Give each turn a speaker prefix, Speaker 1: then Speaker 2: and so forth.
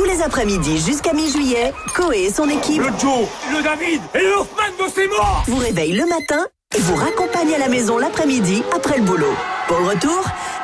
Speaker 1: les après-midi jusqu'à mi-juillet, Coé et son équipe,
Speaker 2: le Joe, le David et le Hoffman de ses morts,
Speaker 1: vous réveillent le matin et vous raccompagnent à la maison l'après-midi après le boulot. Pour le retour,